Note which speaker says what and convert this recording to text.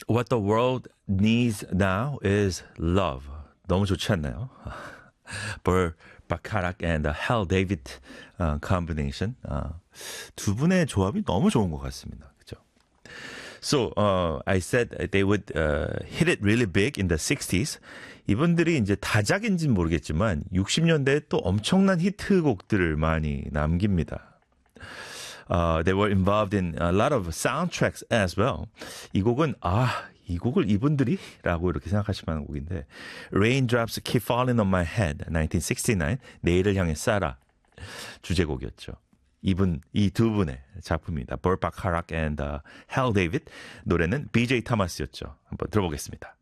Speaker 1: What the world needs now is love. 너무 좋지 않나요? Burr Bacharach and Hal David combination. 두 분의 조합이 너무 좋은 것 같습니다. 그죠? So, I said they would hit it really big in the 60s. 이분들이 이제 다작인지는 모르겠지만 60년대에 또 엄청난 히트곡들을 많이 남깁니다. They were involved in a lot of soundtracks as well. 이 곡은 이 곡을 이분들이? 라고 이렇게 생각하실 만한 곡인데 Raindrops Keep Falling on My Head 1969 내일을 향해 쏴라 주제곡이었죠. 이 두 분의 작품입니다. Burr Bacharach and Hal David 노래는 BJ 타마스였죠. 한번 들어보겠습니다.